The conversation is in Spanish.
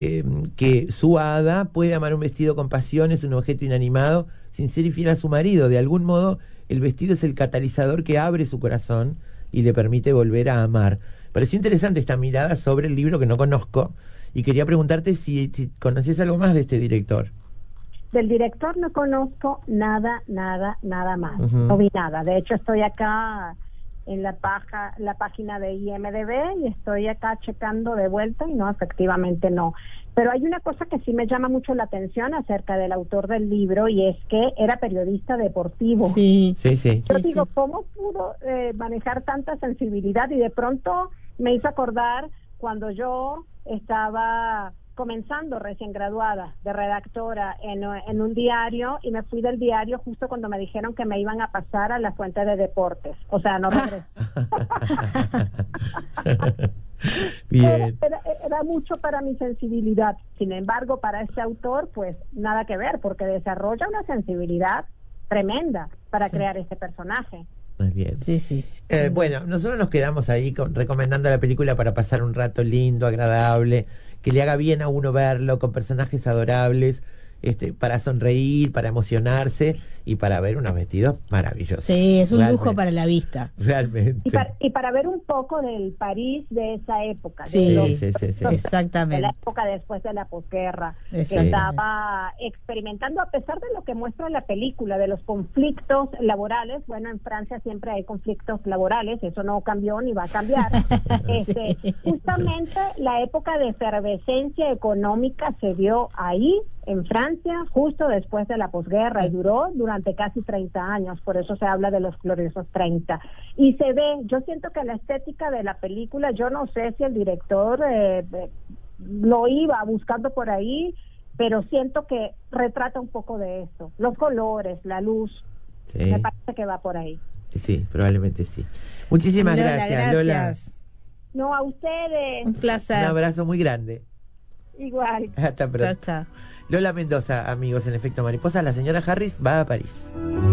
que su hada puede amar un vestido con pasión, es un objeto inanimado, sin ser infiel a su marido. De algún modo, el vestido es el catalizador que abre su corazón y le permite volver a amar. Pareció interesante esta mirada sobre el libro que no conozco y quería preguntarte si conoces algo más de este director. Del director no conozco nada más. Uh-huh. No vi nada. De hecho, estoy acá en la página de IMDb y estoy acá checando de vuelta y no, efectivamente no. Pero hay una cosa que sí me llama mucho la atención acerca del autor del libro y es que era periodista deportivo. Sí. Yo digo, ¿cómo pudo manejar tanta sensibilidad? Y de pronto me hizo acordar cuando yo estaba comenzando recién graduada de redactora en un diario y me fui del diario justo cuando me dijeron que me iban a pasar a la fuente de deportes. O sea, no regresé. Bien. Era mucho para mi sensibilidad. Sin embargo, para este autor, pues nada que ver, porque desarrolla una sensibilidad tremenda para crear este personaje. Muy bien. Sí. Bueno, nosotros nos quedamos ahí recomendando la película para pasar un rato lindo, agradable, que le haga bien a uno verlo, con personajes adorables, para sonreír, para emocionarse y para ver unos vestidos maravillosos. Sí, es un realmente, lujo para la vista. Realmente. Y para ver un poco del París de esa época. Sí. Exactamente. De la época después de la posguerra, que estaba experimentando, a pesar de lo que muestra la película, de los conflictos laborales. Bueno, en Francia siempre hay conflictos laborales, eso no cambió ni va a cambiar. Justamente la época de efervescencia económica se dio ahí, en Francia, justo después de la posguerra, y duró durante casi 30 años, por eso se habla de los gloriosos 30. Y se ve, yo siento que la estética de la película, yo no sé si el director lo iba buscando por ahí, pero siento que retrata un poco de esto, los colores, la luz, me parece que va por ahí. Sí, probablemente sí. Muchísimas gracias, Lola. No, a ustedes. Un placer. Un abrazo muy grande. Igual. Hasta pronto. Chao. Lola Mendoza, amigos, en Efecto Mariposa. La señora Harris va a París.